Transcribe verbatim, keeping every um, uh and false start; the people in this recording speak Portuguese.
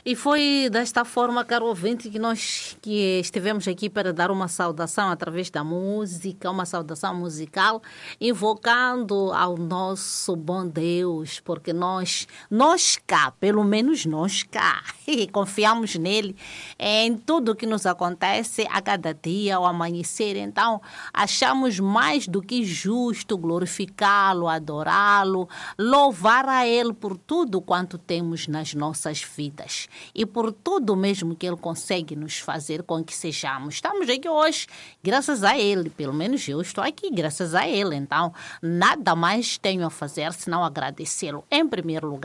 E foi desta forma, caro ouvinte, que nós que estivemos aqui para dar uma saudação através da música, uma saudação musical, invocando ao nosso bom Deus, porque nós, nós cá, pelo menos nós cá, confiamos nele em tudo que nos acontece a cada dia, ao amanhecer. Então, achamos mais do que justo glorificá-lo, adorá-lo, louvar a ele por tudo quanto temos nas nossas vidas e por tudo mesmo que ele consegue nos fazer com que sejamos. Estamos aqui hoje graças a ele, pelo menos eu estou aqui graças a ele. Então, nada mais tenho a fazer senão agradecê-lo em primeiro lugar.